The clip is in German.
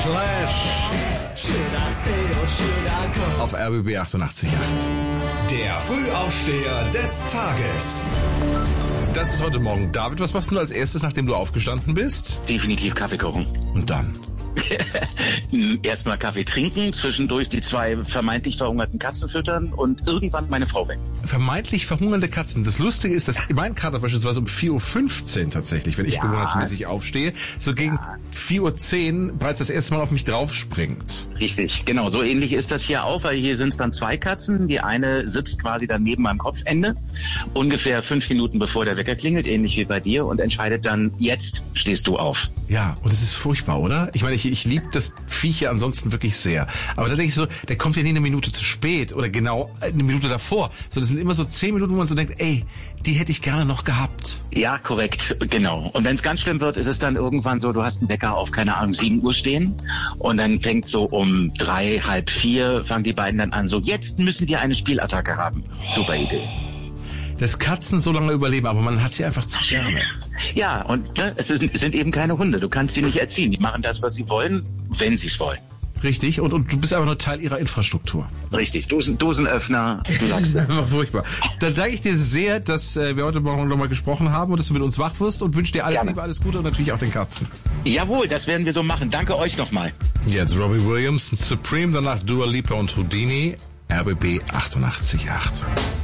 Clash. Auf RBB 88.8. Der Frühaufsteher des Tages. Das ist heute Morgen. David, was machst du als erstes, nachdem du aufgestanden bist? Definitiv Kaffee kochen. Und dann? Erstmal Kaffee trinken, zwischendurch die 2 vermeintlich verhungerten Katzen füttern und irgendwann meine Frau weg. Vermeintlich verhungernde Katzen. Das Lustige ist, dass mein Kater beispielsweise um 4.15 Uhr tatsächlich, wenn ich gewohnheitsmäßig aufstehe, so gegen 4.10 Uhr bereits das erste Mal auf mich drauf springt. Richtig, genau. So ähnlich ist das hier auch, weil hier sind es dann 2 Katzen. Die eine sitzt quasi dann neben meinem Kopfende, ungefähr 5 Minuten bevor der Wecker klingelt, ähnlich wie bei dir, und entscheidet dann, jetzt stehst du auf. Ja, und es ist furchtbar, oder? Ich meine, ich liebe das Viech ja ansonsten wirklich sehr. Aber da denke ich so, der kommt ja nie eine Minute zu spät oder genau eine Minute davor. So, das sind immer so 10 Minuten, wo man so denkt, ey, die hätte ich gerne noch gehabt. Ja, korrekt, genau. Und wenn es ganz schlimm wird, ist es dann irgendwann so, du hast einen Wecker auf, keine Ahnung, 7 Uhr stehen und dann fängt so um 3, halb 4, fangen die beiden dann an, so, jetzt müssen wir eine Spielattacke haben. Super Idee. Dass Katzen so lange überleben, aber man hat sie einfach zu gerne. Ja, und ne, es sind eben keine Hunde. Du kannst sie nicht erziehen. Die machen das, was sie wollen, wenn sie es wollen. Richtig, und du bist aber nur Teil ihrer Infrastruktur. Richtig, Dosenöffner, du sagst es. Einfach furchtbar. Dann danke ich dir sehr, dass wir heute Morgen nochmal gesprochen haben und dass du mit uns wach wirst und wünsche dir alles Liebe, alles Gute und natürlich auch den Katzen. Jawohl, das werden wir so machen. Danke euch nochmal. Jetzt Robbie Williams, Supreme, danach Dua Lipa und Houdini, RBB 88.8.